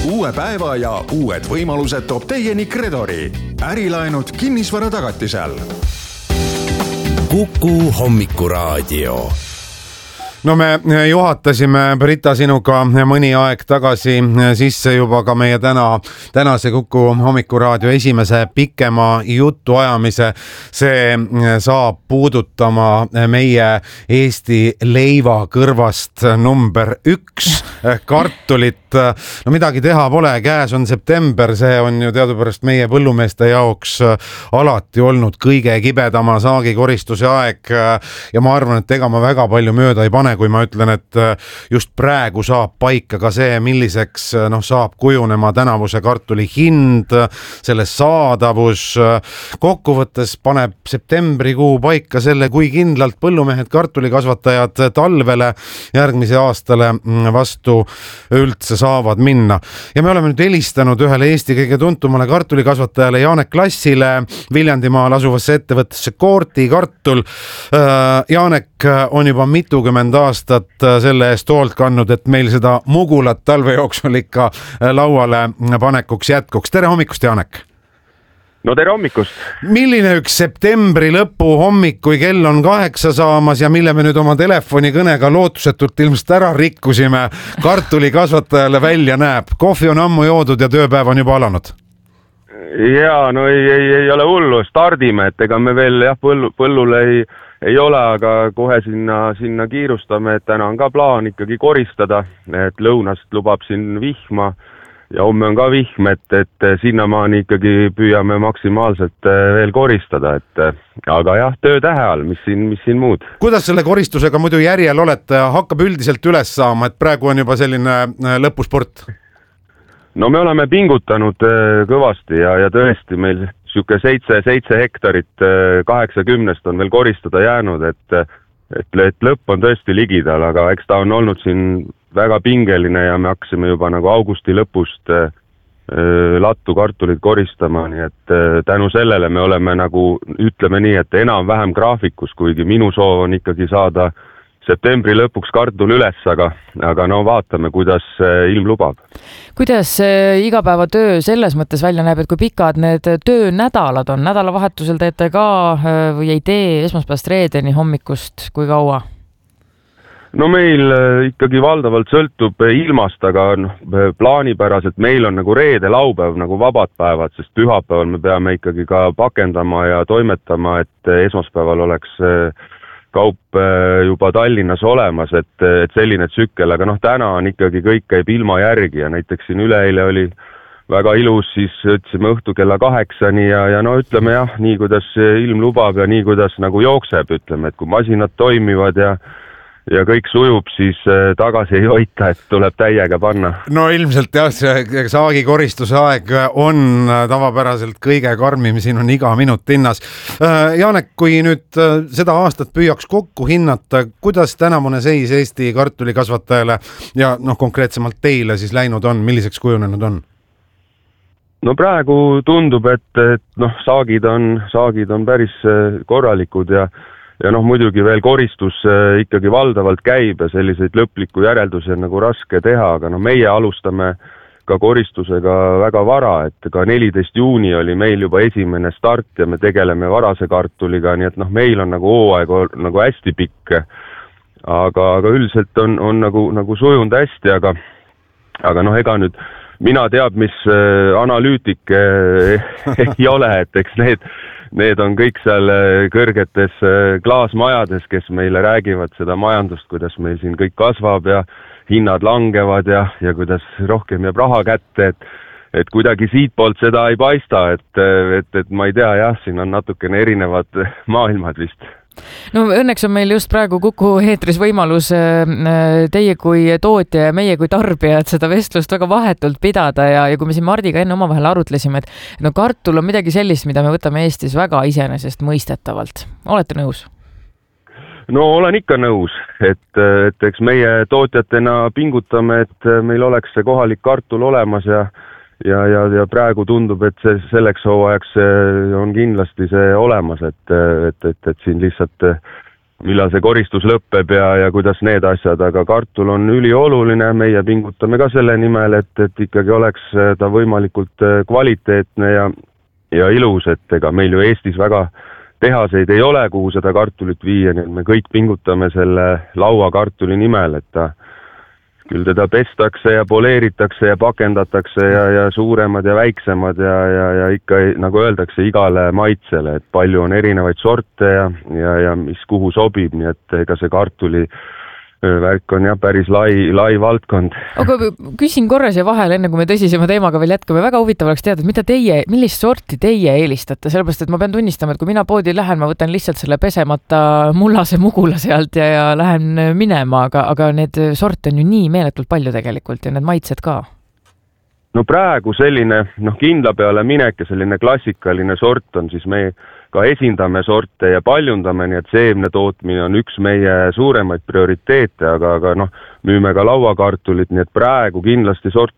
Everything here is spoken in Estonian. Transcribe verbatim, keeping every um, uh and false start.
Uue päeva ja uued võimalused toob teieni Credori. Ärilaenud kinnisvara tagatisel. Kuku hommikuraadio. No me juhatasime Brita sinuga mõni aeg tagasi sisse juba ka meie täna, tänase Kuku hommikuraadio esimese pikema jutuajamise. See saab puudutama meie Eesti leiva kõrvast number üks, kartulit. No midagi teha pole, käes on september, see on ju teadupärast meie põllumeeste jaoks alati olnud kõige kibedama saagikoristuse aeg ja ma arvan, et ega ma väga palju mööda ei pane, kui ma ütlen, et just praegu saab paika ka see, milliseks noh, saab kujunema tänavuse kartuli hind, selle saadavus. Kokkuvõttes paneb septembrikuu paika selle, kui kindlalt põllumehed, kartulikasvatajad talvele järgmise aastale vastu üldse saavad minna. Ja me oleme nüüd helistanud ühele Eesti kõige tuntumale kartulikasvatajale Janek Klassile Viljandimaal asuvasse ettevõttesse Koorti kartul. Janek on juba mitukümmend aastat selle eest hoolt kandnud, et meil seda mugulat talve jooksul ikka lauale panekuks jätkuks. Tere hommikust, Janek! No tere hommikust! Milline üks septembri lõpu hommik, kui kell on kaheksa saamas ja mille me nüüd oma telefonikõnega lootusetult ilmselt ära rikkusime, kartulikasvatajale välja näeb? Kohvi on ammu joodud ja tööpäev on juba alanud. Jaa, no ei, ei, ei ole hullu, stardime, et ega me veel jah, põllu, põllule ei, ei ole, aga kohe sinna, sinna kiirustame, et täna on ka plaan ikkagi koristada, et lõunast lubab siin vihma ja homme on ka vihm, et, et sinnamaani ikkagi püüame maksimaalselt veel koristada, et aga jah, töö tähe all, mis siin, mis siin muud. Kuidas selle koristusega muidu järjel olete, hakkab üldiselt üles saama, et praegu on juba selline lõpusport? No me oleme pingutanud kõvasti ja, ja tõesti meil siuke seitse, seitse hektarit kaheksakümnest on veel koristada jäänud, et, et, et lõpp on tõesti ligidal, aga eks ta on olnud siin väga pingeline ja me hakkasime juba nagu augusti lõpust äh, lattu kartulit koristama, nii et äh, tänu sellele me oleme nagu, ütleme nii, et enam-vähem graafikus, kuigi minu soov on ikkagi saada septembri lõpuks kartul üles, aga, aga no vaatame, kuidas ilm lubab. Kuidas igapäevatöö selles mõttes välja näeb, et kui pikad need töönädalad on? Nädalavahetusel teete ka või ei tee esmaspäevast reedeni hommikust, kui kaua? No meil ikkagi valdavalt sõltub ilmast, aga no, plaanipäraselt meil on nagu reede, laupäev nagu vabad päevad, sest pühapäeval me peame ikkagi ka pakendama ja toimetama, et esmaspäeval oleks kaup juba Tallinnas olemas, et, et selline tsükkel, aga noh, täna on ikkagi kõik käib ilma järgi ja näiteks siin üleeile oli väga ilus, siis ütlesime õhtu kella kaheksani ja, ja no ütleme jah, nii kuidas ilm lubab ja nii kuidas nagu jookseb, ütleme, et kui masinad toimivad ja ja kõik sujub, siis tagasi ei hoita, et tuleb täiega panna. No ilmselt jah, see saagikoristuse aeg on tavapäraselt kõige karmim, siin on iga minut hinnas. Janek, kui nüüd seda aastat püüaks kokku hinnata, kuidas tänavune seis Eesti kartulikasvatajale ja noh, konkreetsemalt teile siis läinud on, milliseks kujunenud on? No praegu tundub, et, et noh, saagid on, saagid on päris korralikud ja Ja noh, muidugi veel koristus ikkagi valdavalt käib ja selliseid lõplikku järeldusi on nagu raske teha, aga no meie alustame ka koristusega väga vara, et ka neliteist juuni oli meil juba esimene start ja me tegeleme varase kartuliga, nii et noh, meil on nagu hooaeg nagu hästi pikk, aga, aga üldiselt on, on nagu, nagu sujunud hästi, aga, aga noh, ega nüüd mina teab, mis analüütik ei ole, et eks need Need on kõik seal kõrgetes klaasmajades, kes meile räägivad seda majandust, kuidas meil siin kõik kasvab ja hinnad langevad ja, ja kuidas rohkem jääb raha kätte, et, et kuidagi siit poolt seda ei paista, et, et, et ma ei tea, jah, siin on natukene erinevad maailmad vist. No õnneks on meil just praegu Kuku eetris võimalus teie kui tootja ja meie kui tarbijad seda vestlust väga vahetult pidada ja, ja kui me siin Mardiga enne omavahel arutlesime, et no kartul on midagi sellist, mida me võtame Eestis väga iseenesest mõistetavalt. Olete nõus? No olen ikka nõus, et, et eks meie tootjatena pingutame, et meil oleks see kohalik kartul olemas ja Ja, ja, ja praegu tundub, et see, selleks hooajaks on kindlasti see olemas, et, et, et, et siin lihtsalt millal see koristus lõppeb ja, ja kuidas need asjad, aga kartul on ülioluline, meie pingutame ka selle nimel, et, et ikkagi oleks ta võimalikult kvaliteetne ja, ja ilus, et ega meil ju Eestis väga tehaseid ei ole, kuhu seda kartulit viia, nii et me kõik pingutame selle lauakartuli nimel, et ta küll teda pestakse ja poleeritakse ja pakendatakse ja, ja suuremad ja väiksemad ja, ja, ja ikka, nagu öeldakse, igale maitsele, et palju on erinevaid sorte ja, ja, ja mis kuhu sobib, nii et ega see kartuli värk on jah päris lai, lai valdkond. Aga küsin korra siia vahel, enne kui me tõsisema teemaga veel jätkame, väga huvitav oleks teada, et mida teie, millist sorti teie eelistate, sellepärast et ma pean tunnistama, et kui mina poodi lähen, ma võtan lihtsalt selle pesemata mullase mugula sealt ja, ja lähen minema, aga, aga need sorte on ju nii meeletult palju tegelikult ja need maitsed ka. No praegu selline, noh kindla peale minek ja selline klassikaline sort on siis me ka esindame sorte ja paljundame, nii et seemne tootmine on üks meie suuremaid prioriteete, aga, aga noh, müüme ka lauakartulit, nii et praegu kindlasti sort